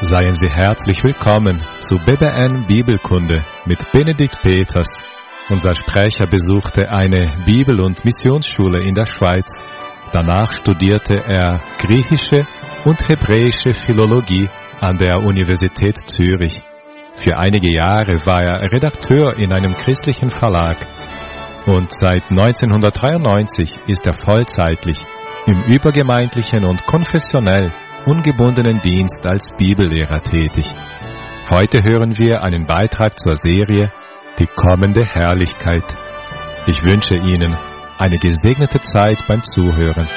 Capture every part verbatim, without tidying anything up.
Seien Sie herzlich willkommen zu B B N Bibelkunde mit Benedikt Peters. Unser Sprecher besuchte eine Bibel- und Missionsschule in der Schweiz. Danach studierte er griechische und hebräische Philologie an der Universität Zürich. Für einige Jahre war er Redakteur in einem christlichen Verlag. Und seit neunzehnhundertdreiundneunzig ist er vollzeitlich im übergemeindlichen und konfessionell ungebundenen Dienst als Bibellehrer tätig. Heute hören wir einen Beitrag zur Serie Die kommende Herrlichkeit. Ich wünsche Ihnen eine gesegnete Zeit beim Zuhören.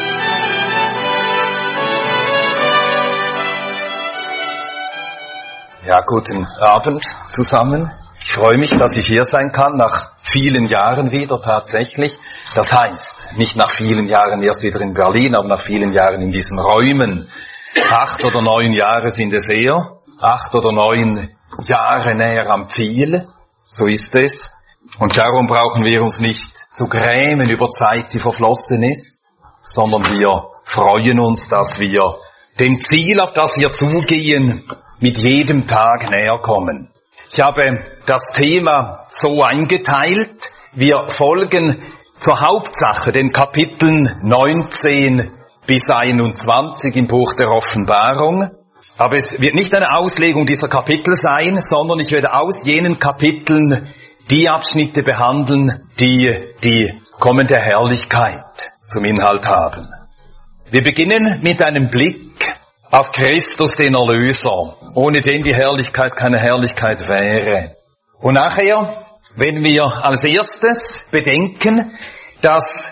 Ja, guten Abend zusammen. Ich freue mich, dass ich hier sein kann, nach vielen Jahren wieder tatsächlich. Das heißt, nicht nach vielen Jahren erst wieder in Berlin, aber nach vielen Jahren in diesen Räumen. Acht oder neun Jahre sind es eher. Acht oder neun Jahre näher am Ziel. So ist es. Und darum brauchen wir uns nicht zu grämen über Zeit, die verflossen ist, sondern wir freuen uns, dass wir dem Ziel, auf das wir zugehen, mit jedem Tag näher kommen. Ich habe das Thema so eingeteilt. Wir folgen zur Hauptsache den Kapiteln neunzehn bis einundzwanzig im Buch der Offenbarung. Aber es wird nicht eine Auslegung dieser Kapitel sein, sondern ich werde aus jenen Kapiteln die Abschnitte behandeln, die die kommende Herrlichkeit zum Inhalt haben. Wir beginnen mit einem Blick auf Christus, den Erlöser, ohne den die Herrlichkeit keine Herrlichkeit wäre. Und nachher, wenn wir als erstes bedenken, dass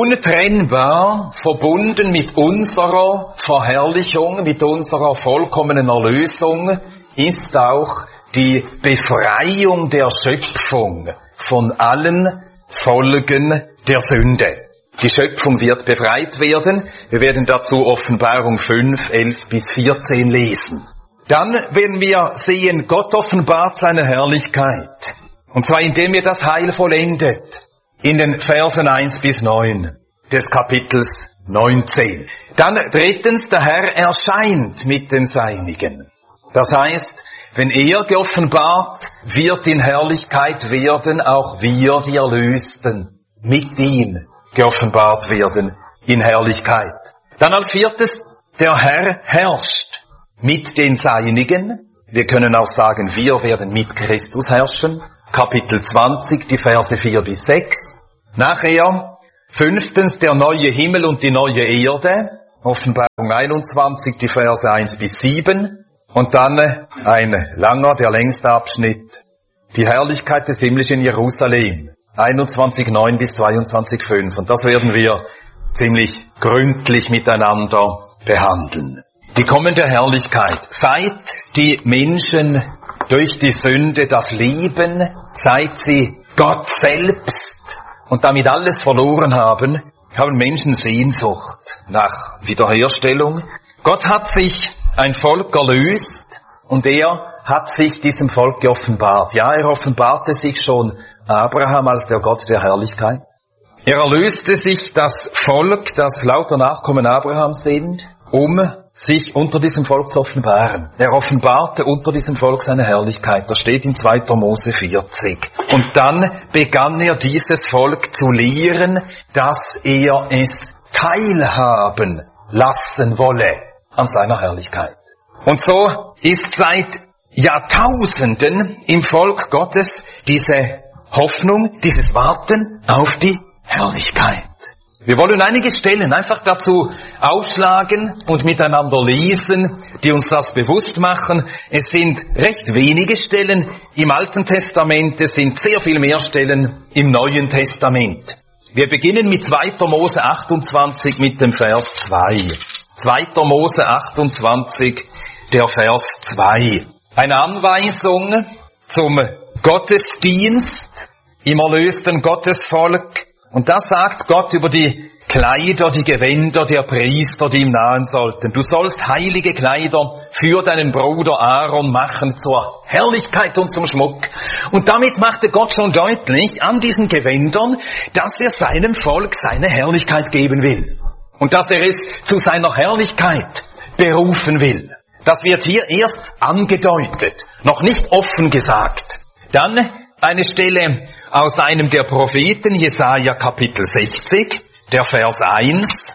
untrennbar verbunden mit unserer Verherrlichung, mit unserer vollkommenen Erlösung, ist auch die Befreiung der Schöpfung von allen Folgen der Sünde. Die Schöpfung wird befreit werden. Wir werden dazu Offenbarung fünf, elf bis vierzehn lesen. Dann werden wir sehen, Gott offenbart seine Herrlichkeit. Und zwar indem er das Heil vollendet. In den Versen eins bis neun des Kapitels neunzehn. Dann drittens, der Herr erscheint mit den Seinigen. Das heißt, wenn er geoffenbart wird in Herrlichkeit, werden auch wir, die Erlösten, mit ihm geoffenbart werden in Herrlichkeit. Dann als viertes, der Herr herrscht mit den Seinigen. Wir können auch sagen, wir werden mit Christus herrschen. Kapitel zwanzig, die Verse vier bis sechs. Nachher, fünftens, der neue Himmel und die neue Erde. Offenbarung einundzwanzig, die Verse eins bis sieben. Und dann ein langer, der längste Abschnitt. Die Herrlichkeit des himmlischen Jerusalem. einundzwanzig neun bis zweiundzwanzig fünf. Und das werden wir ziemlich gründlich miteinander behandeln. Die kommende Herrlichkeit. Seit die Menschen durch die Sünde das Leben, seit sie Gott selbst und damit alles verloren haben, haben Menschen Sehnsucht nach Wiederherstellung. Gott hat sich ein Volk erlöst und er hat sich diesem Volk geoffenbart. Ja, er offenbarte sich schon Abraham als der Gott der Herrlichkeit. Er erlöste sich das Volk, das lauter Nachkommen Abrahams sind, um sich unter diesem Volk zu offenbaren. Er offenbarte unter diesem Volk seine Herrlichkeit. Das steht in zweiter Mose vierzig. Und dann begann er dieses Volk zu lehren, dass er es teilhaben lassen wolle an seiner Herrlichkeit. Und so ist seit Jahrtausenden im Volk Gottes diese Hoffnung, dieses Warten auf die Herrlichkeit. Wir wollen einige Stellen einfach dazu aufschlagen und miteinander lesen, die uns das bewusst machen. Es sind recht wenige Stellen im Alten Testament, es sind sehr viel mehr Stellen im Neuen Testament. Wir beginnen mit zweiter Mose achtundzwanzig mit dem Vers zwei. zweiter Mose achtundzwanzig, der Vers zwei. Eine Anweisung zum Gottesdienst im erlösten Gottesvolk. Und das sagt Gott über die Kleider, die Gewänder der Priester, die ihm nahen sollten. Du sollst heilige Kleider für deinen Bruder Aaron machen zur Herrlichkeit und zum Schmuck. Und damit machte Gott schon deutlich an diesen Gewändern, dass er seinem Volk seine Herrlichkeit geben will. Und dass er es zu seiner Herrlichkeit berufen will. Das wird hier erst angedeutet, noch nicht offen gesagt. Dann eine Stelle aus einem der Propheten, Jesaja Kapitel sechzig, der Vers eins.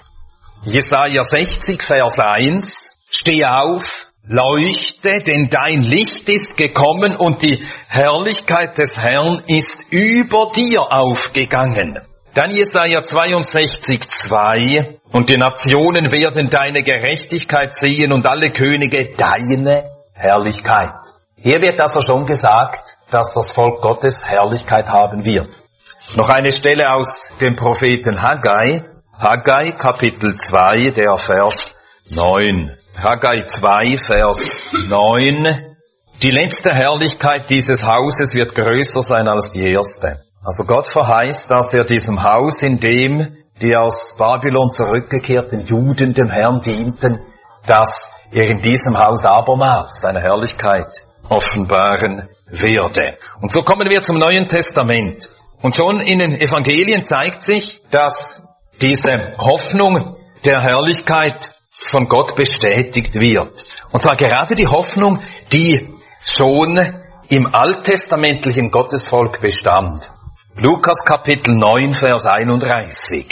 Jesaja sechzig, Vers eins. Steh auf, leuchte, denn dein Licht ist gekommen und die Herrlichkeit des Herrn ist über dir aufgegangen. Dann Jesaja zweiundsechzig, zwei. Und die Nationen werden deine Gerechtigkeit sehen und alle Könige deine Herrlichkeit. Hier wird also schon gesagt, dass das Volk Gottes Herrlichkeit haben wird. Noch eine Stelle aus dem Propheten Haggai. Haggai Kapitel zwei, der Vers neun. Haggai zwei, Vers neun. Die letzte Herrlichkeit dieses Hauses wird größer sein als die erste. Also Gott verheißt, dass er diesem Haus, in dem die aus Babylon zurückgekehrten Juden dem Herrn dienten, dass er in diesem Haus abermals seine Herrlichkeit offenbaren werde. Und so kommen wir zum Neuen Testament. Und schon in den Evangelien zeigt sich, dass diese Hoffnung der Herrlichkeit von Gott bestätigt wird. Und zwar gerade die Hoffnung, die schon im alttestamentlichen Gottesvolk bestand. Lukas Kapitel neun, Vers einunddreißig.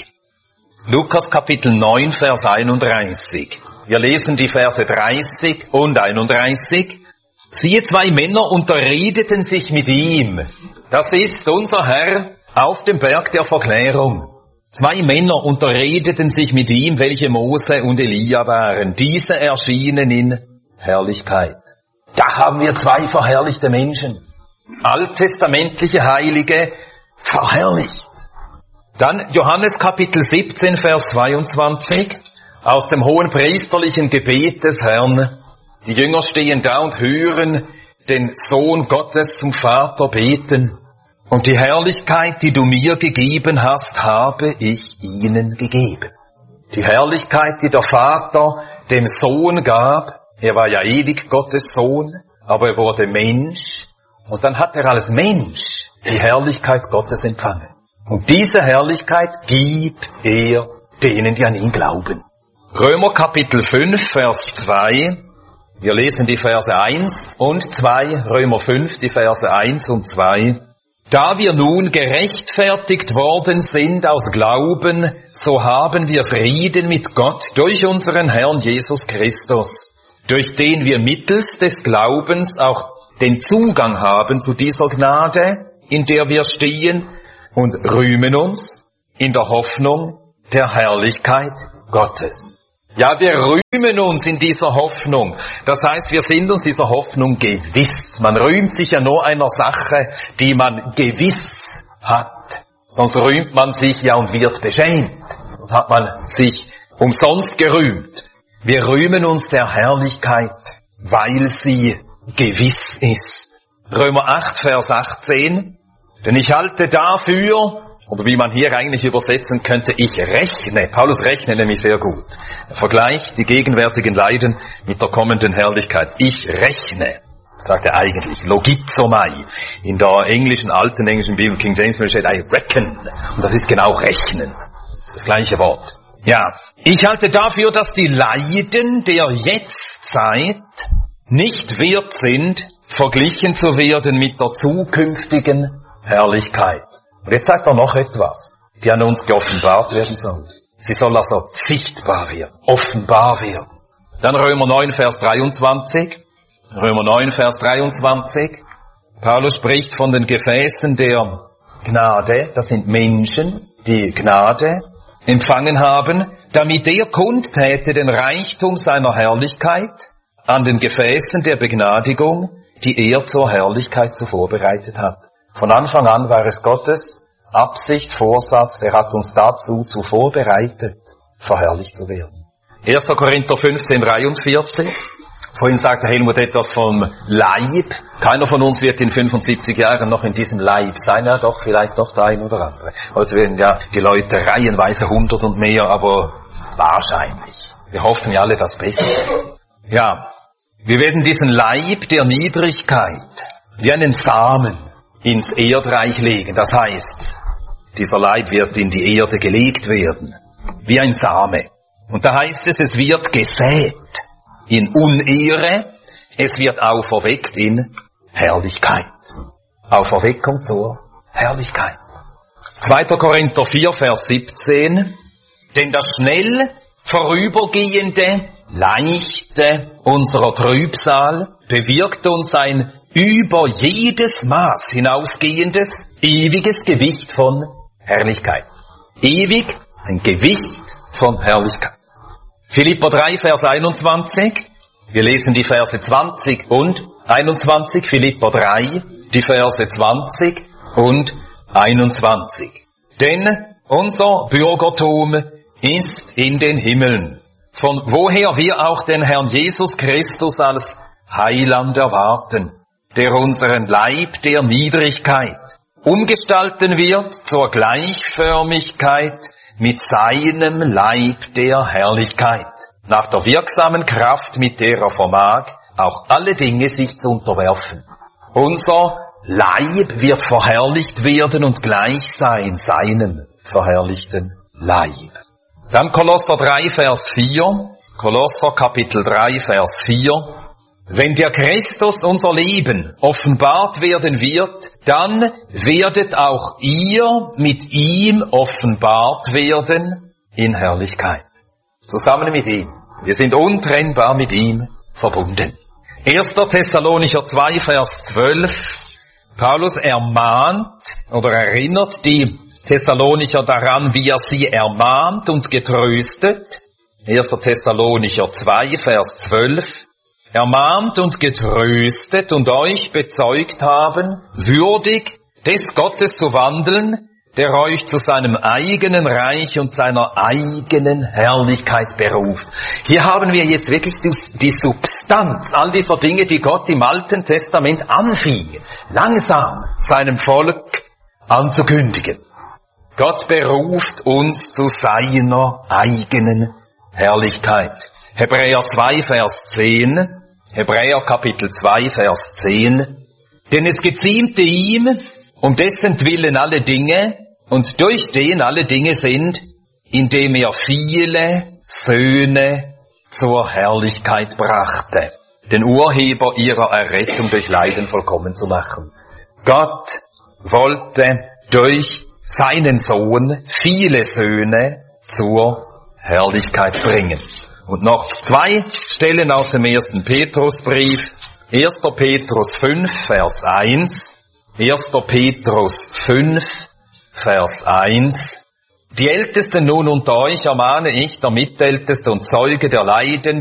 Lukas Kapitel neun, Vers einunddreißig. Wir lesen die Verse dreißig und einunddreißig. Siehe, zwei Männer unterredeten sich mit ihm. Das ist unser Herr auf dem Berg der Verklärung. Zwei Männer unterredeten sich mit ihm, welche Mose und Elia waren. Diese erschienen in Herrlichkeit. Da haben wir zwei verherrlichte Menschen. Alttestamentliche Heilige verherrlicht. Dann Johannes Kapitel siebzehn, Vers zweiundzwanzig. Aus dem hohen priesterlichen Gebet des Herrn. Die Jünger stehen da und hören den Sohn Gottes zum Vater beten. Und die Herrlichkeit, die du mir gegeben hast, habe ich ihnen gegeben. Die Herrlichkeit, die der Vater dem Sohn gab, er war ja ewig Gottes Sohn, aber er wurde Mensch. Und dann hat er als Mensch die Herrlichkeit Gottes empfangen. Und diese Herrlichkeit gibt er denen, die an ihn glauben. Römer Kapitel fünf, Vers zwei. Wir lesen die Verse eins und zwei, Römer fünf, die Verse eins und zwei. Da wir nun gerechtfertigt worden sind aus Glauben, so haben wir Frieden mit Gott durch unseren Herrn Jesus Christus, durch den wir mittels des Glaubens auch den Zugang haben zu dieser Gnade, in der wir stehen, und rühmen uns in der Hoffnung der Herrlichkeit Gottes. Ja, wir rühmen uns in dieser Hoffnung. Das heißt, wir sind uns dieser Hoffnung gewiss. Man rühmt sich ja nur einer Sache, die man gewiss hat. Sonst rühmt man sich ja und wird beschämt. Sonst hat man sich umsonst gerühmt. Wir rühmen uns der Herrlichkeit, weil sie gewiss ist. Römer acht, Vers achtzehn. Denn ich halte dafür, oder wie man hier eigentlich übersetzen könnte, ich rechne. Paulus rechnet nämlich sehr gut. Er vergleicht die gegenwärtigen Leiden mit der kommenden Herrlichkeit. Ich rechne, sagt er eigentlich, logizomai. In der englischen, alten englischen Bibel, King James steht I reckon. Und das ist genau rechnen. Das gleiche Wort. Ja, ich halte dafür, dass die Leiden der Jetztzeit nicht wert sind, verglichen zu werden mit der zukünftigen Herrlichkeit. Und jetzt sagt er noch etwas, die an uns geoffenbart werden soll. Sie soll also sichtbar werden, offenbar werden. Dann Römer neun, Vers dreiundzwanzig. Römer neun, Vers dreiundzwanzig. Paulus spricht von den Gefäßen der Gnade. Das sind Menschen, die Gnade empfangen haben, damit er kundtäte den Reichtum seiner Herrlichkeit an den Gefäßen der Begnadigung, die er zur Herrlichkeit so vorbereitet hat. Von Anfang an war es Gottes Absicht, Vorsatz, er hat uns dazu zuvor bereitet, verherrlicht zu werden. erster Korinther fünfzehn, dreiundvierzig. Vorhin sagte Helmut etwas vom Leib. Keiner von uns wird in fünfundsiebzig Jahren noch in diesem Leib sein. Ja doch, vielleicht doch der ein oder andere. Heute werden ja die Leute reihenweise hundert und mehr, aber wahrscheinlich. Wir hoffen ja alle das Beste. Ja, wir werden diesen Leib der Niedrigkeit wie einen Samen ins Erdreich legen. Das heißt, dieser Leib wird in die Erde gelegt werden, wie ein Same. Und da heißt es, es wird gesät in Unehre, es wird auferweckt in Herrlichkeit. Auferweckung zur Herrlichkeit. zweiter Korinther vier, Vers siebzehn. Denn das schnell vorübergehende, leichte unserer Trübsal bewirkt uns ein über jedes Maß hinausgehendes, ewiges Gewicht von Herrlichkeit. Ewig ein Gewicht von Herrlichkeit. Philipper drei, Vers einundzwanzig. Wir lesen die Verse zwanzig und einundzwanzig. Philipper drei, die Verse zwanzig und einundzwanzig. Denn unser Bürgertum ist in den Himmeln, von woher wir auch den Herrn Jesus Christus als Heiland erwarten, der unseren Leib der Niedrigkeit umgestalten wird zur Gleichförmigkeit mit seinem Leib der Herrlichkeit, nach der wirksamen Kraft, mit der er vermag, auch alle Dinge sich zu unterwerfen. Unser Leib wird verherrlicht werden und gleich sein seinem verherrlichten Leib. Dann Kolosser drei, Vers vier. Kolosser Kapitel drei, Vers vier. Wenn der Christus unser Leben offenbart werden wird, dann werdet auch ihr mit ihm offenbart werden in Herrlichkeit. Zusammen mit ihm. Wir sind untrennbar mit ihm verbunden. erster Thessalonicher zwei, Vers zwölf. Paulus ermahnt oder erinnert die Thessalonicher daran, wie er sie ermahnt und getröstet. erster Thessalonicher zwei, Vers zwölf. Ermahnt und getröstet und euch bezeugt haben, würdig des Gottes zu wandeln, der euch zu seinem eigenen Reich und seiner eigenen Herrlichkeit beruft. Hier haben wir jetzt wirklich die Substanz all dieser Dinge, die Gott im Alten Testament anfing, langsam seinem Volk anzukündigen. Gott beruft uns zu seiner eigenen Herrlichkeit. Hebräer zwei, Vers zehn. Hebräer Kapitel zwei, Vers zehn. Denn es geziemte ihm, um dessen Willen alle Dinge und durch den alle Dinge sind, indem er viele Söhne zur Herrlichkeit brachte, den Urheber ihrer Errettung durch Leiden vollkommen zu machen. Gott wollte durch seinen Sohn viele Söhne zur Herrlichkeit bringen. Und noch zwei Stellen aus dem ersten Petrusbrief. erster Petrus fünf, Vers eins. erster Petrus fünf, Vers eins. Die Ältesten nun unter euch ermahne ich, der Mitälteste und Zeuge der Leiden,